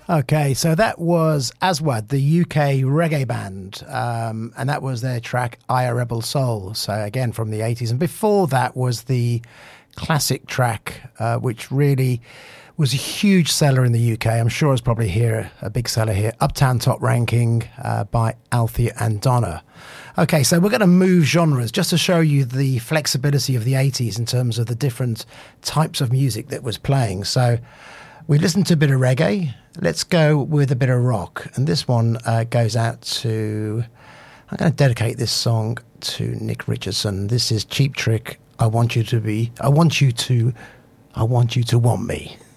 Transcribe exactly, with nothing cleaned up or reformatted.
Okay, so that was Aswad, the U K reggae band, um, and that was their track I A Rebel Soul, so again from the eighties. And before that was the classic track, uh, which really was a huge seller in the U K. I'm sure it's probably here, a big seller here, Uptown Top Ranking uh, by Althea and Donna. Okay, so we're going to move genres just to show you the flexibility of the eighties in terms of the different types of music that was playing. So we listened to a bit of reggae. Let's go with a bit of rock. And this one uh, goes out to... I'm going to dedicate this song to Nick Richardson. This is Cheap Trick. I want you to be... I want you to... I want you to want me.